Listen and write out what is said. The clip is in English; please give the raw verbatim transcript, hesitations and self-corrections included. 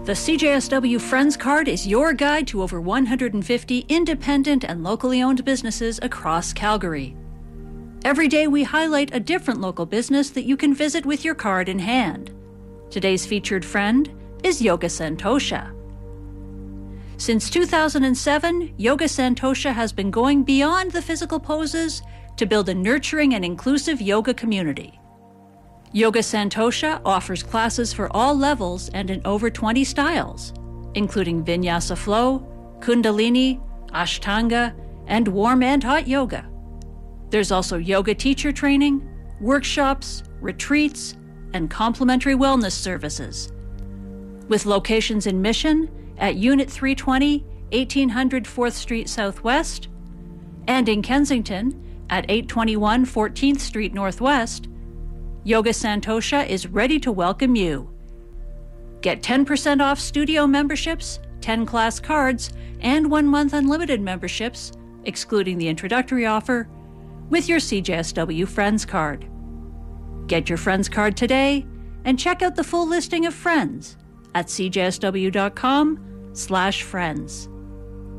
The C J S W Friends Card is your guide to over one hundred fifty independent and locally owned businesses across Calgary. Every day we highlight a different local business that you can visit with your card in hand. Today's featured friend is Yoga Santosha. Since two thousand seven, Yoga Santosha has been going beyond the physical poses to build a nurturing and inclusive yoga community. Yoga Santosha offers classes for all levels and in over twenty styles, including Vinyasa Flow, Kundalini, Ashtanga, and warm and hot yoga. There's also yoga teacher training, workshops, retreats, and complimentary wellness services. With locations in Mission at Unit three twenty, eighteen hundred fourth Street Southwest, and in Kensington at eight twenty-one fourteenth Street Northwest, Yoga Santosha is ready to welcome you. Get ten percent off studio memberships, ten class cards, and one month unlimited memberships, excluding the introductory offer, with your C J S W Friends Card. Get your Friends Card today and check out the full listing of friends at c j s w dot com slash friends.